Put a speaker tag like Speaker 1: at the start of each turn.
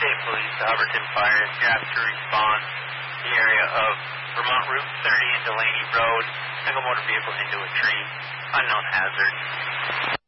Speaker 1: State Police, the Hubbardton Fire staff to respond to the area of Vermont Route 30 and Delaney Road. Single motor vehicle into a tree. Unknown hazard.